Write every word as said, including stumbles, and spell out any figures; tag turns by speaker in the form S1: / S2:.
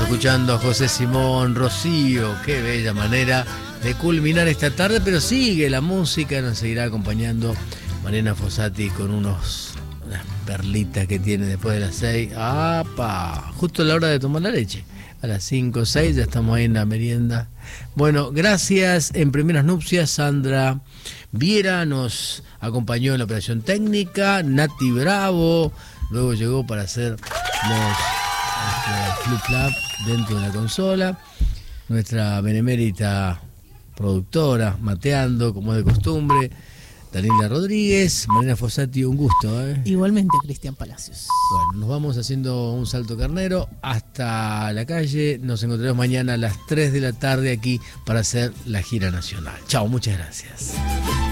S1: escuchando a José Simón, Rocío. Qué bella manera de culminar esta tarde, pero sigue la música, nos seguirá acompañando Mariana Fossati con unos unas perlitas que tiene después de las seis. ¡Apa! Justo a la hora de tomar la leche. A las cinco o seis ya estamos ahí en la merienda. Bueno, gracias. En Primeras Nupcias, Sandra Viera nos acompañó en la operación técnica. Nati Bravo luego llegó para hacer los flip flap dentro de la consola. Nuestra benemérita productora, mateando como es de costumbre, Daniela Rodríguez. Mariana Fossati, un gusto, ¿eh?
S2: Igualmente, Cristian Palacios.
S1: Bueno, nos vamos haciendo un salto carnero hasta la calle. Nos encontraremos mañana a las tres de la tarde aquí para hacer la gira nacional. Chao, muchas gracias.